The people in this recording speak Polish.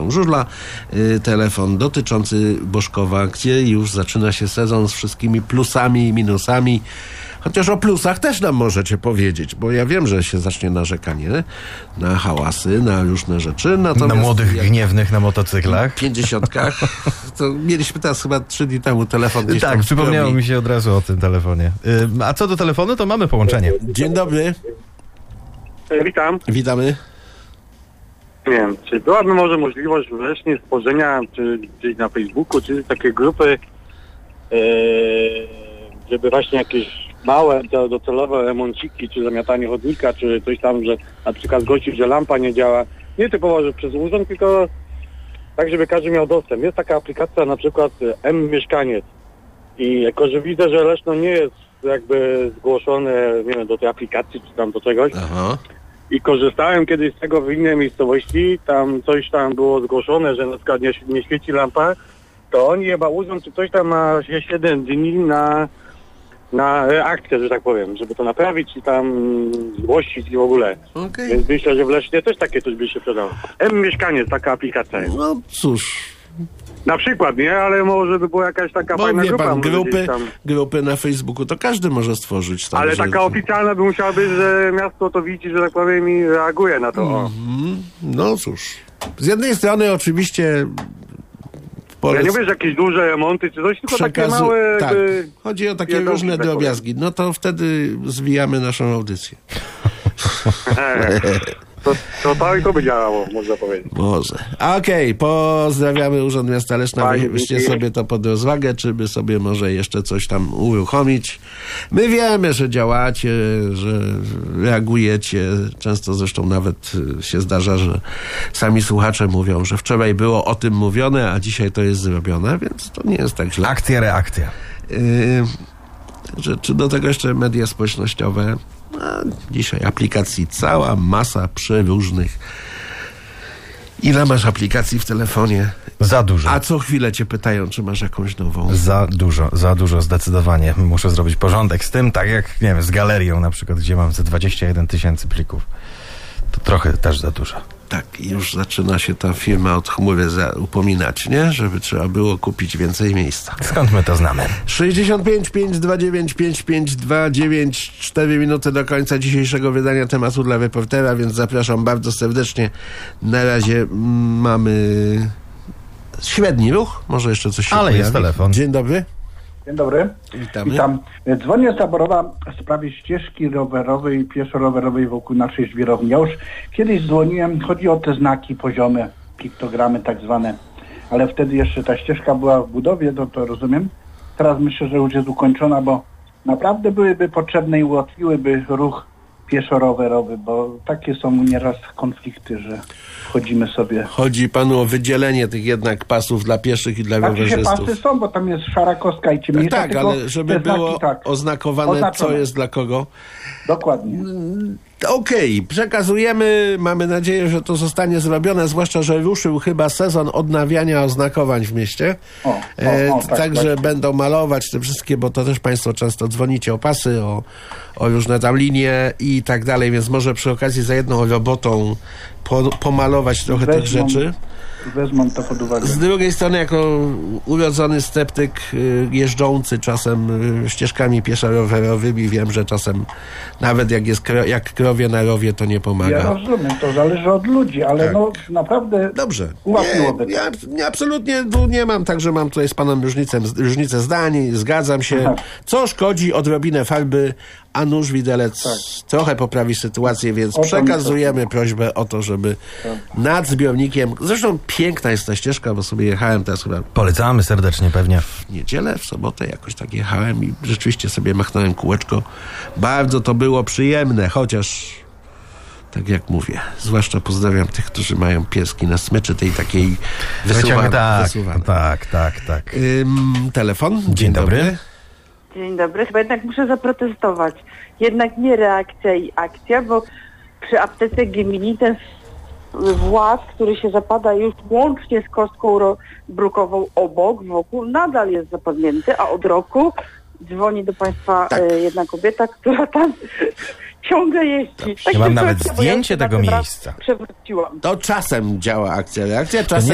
Agnieszką Żurla. Telefon dotyczący Bożkowa, gdzie już zaczyna się sezon z wszystkimi plusami i minusami. Chociaż o plusach też nam możecie powiedzieć, bo ja wiem, że się zacznie narzekanie na hałasy, na różne rzeczy. Natomiast na młodych gniewnych na motocyklach. 50-kach. To mieliśmy teraz chyba 3 dni temu telefon. Tak, przypomniało mi się od razu o tym telefonie. A co do telefonu, to mamy połączenie. Dzień dobry. Witam. Witamy. Nie wiem, czy byłaby może możliwość wreszcie stworzenia, czy gdzieś na Facebooku, czy takiej grupy, żeby właśnie jakieś małe, docelowe remonciki, czy zamiatanie chodnika, czy coś tam, że na przykład zgłosić, że lampa nie działa. Nie typowo, że przez urząd, tylko tak, żeby każdy miał dostęp. Jest taka aplikacja na przykład M-Mieszkaniec. I jako, że widzę, że Leszno nie jest jakby zgłoszone, nie wiem, do tej aplikacji, czy tam do czegoś. Aha. I korzystałem kiedyś z tego w innej miejscowości, tam coś tam było zgłoszone, że na przykład nie świeci lampa, to oni chyba urząd, czy coś tam ma 7 dni na reakcję, że tak powiem, żeby to naprawić i tam zgłosić i w ogóle. Okay. Więc myślę, że w Lesznie też takie coś by się przydało. M-Mieszkaniec, taka aplikacja jest. No cóż. Na przykład, nie? Ale może by była jakaś taka fajna wie grupa. pan, tam. grupy na Facebooku to każdy może stworzyć. Tak, ale taka oficjalna by musiała być, że miasto to widzi, że tak powiem, i reaguje na to. No cóż. Z jednej strony oczywiście ja nie wiem, że jakieś duże remonty czy coś, tylko takie małe... Tak, chodzi o takie różne drobiazgi. No to wtedy zwijamy naszą audycję. To by działało, można powiedzieć. Może. Okej, pozdrawiamy Urząd Miasta Leszna. Weźcie sobie to pod rozwagę, czy by sobie może jeszcze coś tam uruchomić. My wiemy, że działacie, że reagujecie. Często zresztą nawet się zdarza, że sami słuchacze mówią, że wczoraj było o tym mówione, a dzisiaj to jest zrobione, więc to nie jest tak źle. Akcja, reakcja. Czy do tego jeszcze media społecznościowe? Dzisiaj aplikacji cała masa przeróżnych. Ile masz aplikacji w telefonie? Za dużo. A co chwilę cię pytają, czy masz jakąś nową? Za dużo, zdecydowanie. Muszę zrobić porządek z tym, tak jak, nie wiem, z galerią na przykład, gdzie mam ze 21 000 plików. To trochę też za dużo. Tak, i już zaczyna się ta firma od chmury upominać, nie? Żeby trzeba było kupić więcej miejsca. Skąd my to znamy? 65 529 5529, 4 minuty do końca dzisiejszego wydania tematu dla reportera, więc zapraszam bardzo serdecznie. Na razie mamy średni ruch, może jeszcze coś się ale pojawi. Jest telefon. Dzień dobry. Dzień dobry. Witamy. Witam. Dzwonię z Zaborowa w sprawie ścieżki rowerowej, pieszo-rowerowej wokół naszej żwirowni. Ja już kiedyś dzwoniłem, chodzi o te znaki poziome, piktogramy tak zwane, ale wtedy jeszcze ta ścieżka była w budowie, to rozumiem. Teraz myślę, że już jest ukończona, bo naprawdę byłyby potrzebne i ułatwiłyby ruch pieszo-rowerowy, bo takie są nieraz konflikty, że wchodzimy sobie. Chodzi panu o wydzielenie tych jednak pasów dla pieszych i dla rowerzystów. Pasy są, bo tam jest szara kostka i ciemniejsza. Tak, ale żeby było oznakowane, co jest dla kogo. Dokładnie. Okej, przekazujemy. Mamy nadzieję, że to zostanie zrobione, zwłaszcza, że ruszył chyba sezon odnawiania oznakowań w mieście. Także będą malować te wszystkie, bo to też państwo często dzwonicie o pasy, o różne tam linie i tak dalej, więc może przy okazji za jedną robotą pomalować trochę tych rzeczy. Wezmą to pod uwagę. Z drugiej strony, jako urodzony sceptyk jeżdżący czasem ścieżkami pieszo-rowerowymi, wiem, że czasem nawet jak krowie na rowie, to nie pomaga. Ja rozumiem, to zależy od ludzi, ale tak. No naprawdę dobrze. ułatwiłoby to. Ja absolutnie nie mam, także mam tutaj z panem różnicę zdań, zgadzam się. Aha. Co szkodzi odrobinę farby, a nóż widelec trochę poprawi sytuację, więc przekazujemy prośbę o to, żeby nad zbiornikiem, zresztą piękna jest ta ścieżka, bo sobie jechałem teraz chyba... Polecamy serdecznie pewnie. W niedzielę, w sobotę jakoś tak jechałem i rzeczywiście sobie machnąłem kółeczko. Bardzo to było przyjemne, chociaż tak jak mówię, zwłaszcza pozdrawiam tych, którzy mają pieski na smyczy tej takiej wysuwanej. Tak. Telefon. Dzień dobry. Dzień dobry. Chyba jednak muszę zaprotestować. Jednak nie reakcja i akcja, bo przy aptece Gemini ten włas, który się zapada już łącznie z kostką brukową obok, wokół, nadal jest zapadnięty, a od roku dzwoni do państwa jedna kobieta, która tam ciągle jeździ. Ja mam nawet zdjęcie tego miejsca. Przewróciłam. To czasem działa akcja, reakcja, czasem